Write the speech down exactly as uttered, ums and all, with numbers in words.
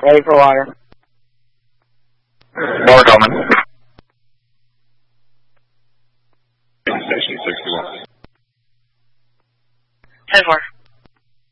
Ready for water. Water coming. Station sixty-one. ten four.